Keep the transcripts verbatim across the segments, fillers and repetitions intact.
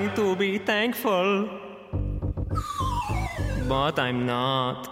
trying to be thankful, but I'm not.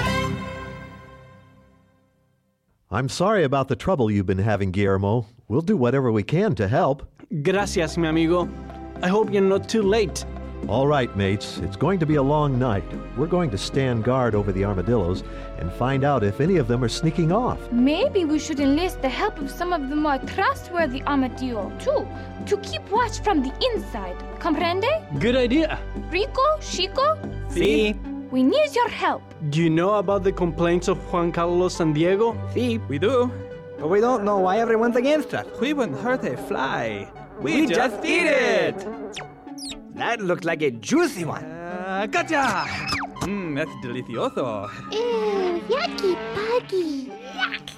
I'm sorry about the trouble you've been having, Guillermo. We'll do whatever we can to help. Gracias, mi amigo. I hope you're not too late. All right, mates. It's going to be a long night. We're going to stand guard over the armadillos and find out if any of them are sneaking off. Maybe we should enlist the help of some of the more trustworthy armadillo, too, to keep watch from the inside. Comprende? Good idea. Rico, Chico? Sí. We need your help. Do you know about the complaints of Juan Carlos and Diego? Sí, we do. But we don't know why everyone's against us. We wouldn't hurt a fly. We, we just, just eat it! That looked like a juicy one. Uh, gotcha! Mmm, that's delicioso. Ew, yucky buggy. Yuck.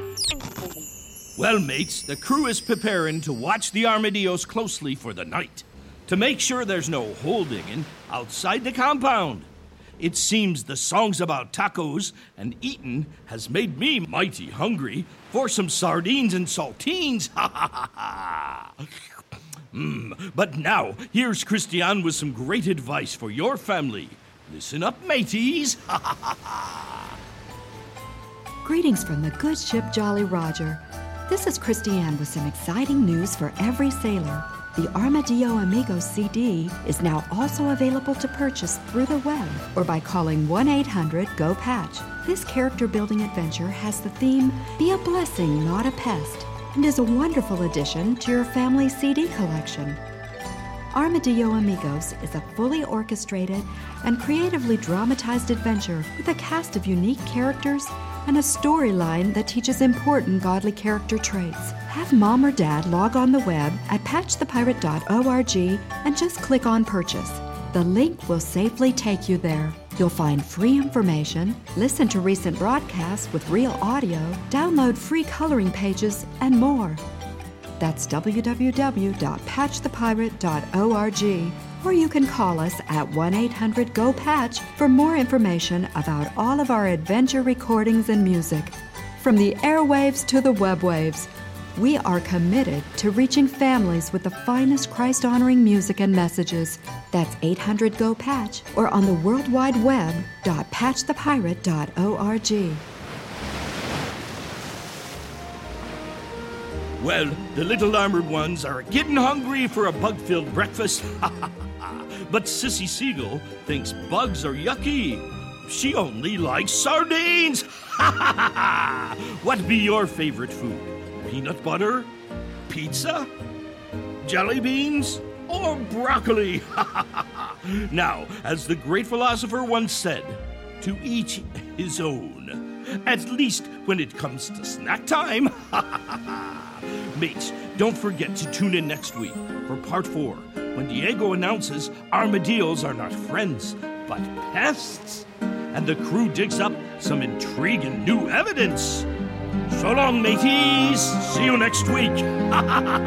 Well, mates, the crew is preparing to watch the armadillos closely for the night, to make sure there's no hole digging outside the compound. It seems the songs about tacos and eating has made me mighty hungry for some sardines and saltines. Ha ha ha ha! Mm, but now, here's Christian with some great advice for your family. Listen up, mateys. Ha ha ha ha! Greetings from the good ship Jolly Roger. This is Christiane with some exciting news for every sailor. The Armadillo Amigos C D is now also available to purchase through the web or by calling one eight hundred go patch. This character-building adventure has the theme, Be a Blessing, Not a Pest, and is a wonderful addition to your family's C D collection. Armadillo Amigos is a fully orchestrated and creatively dramatized adventure with a cast of unique characters and a storyline that teaches important godly character traits. Have mom or dad log on the web at patch the pirate dot org and just click on purchase. The link will safely take you there. You'll find free information, listen to recent broadcasts with real audio, download free coloring pages, and more. That's w w w dot patch the pirate dot org, or you can call us at one eight hundred go patch for more information about all of our adventure recordings and music. From the airwaves to the webwaves, we are committed to reaching families with the finest Christ-honoring music and messages. That's eight hundred go patch or on the World Wide Web dot patch the pirate dot org. Well, the little armored ones are getting hungry for a bug-filled breakfast. But Sissy Seagull thinks bugs are yucky. She only likes sardines. What be your favorite food? Peanut butter? Pizza? Jelly beans? Or broccoli? Now, as the great philosopher once said, to each his own. At least when it comes to snack time. Mates, don't forget to tune in next week for part four, when Diego announces armadillos are not friends, but pests, and the crew digs up some intriguing new evidence. So long, mateys. See you next week.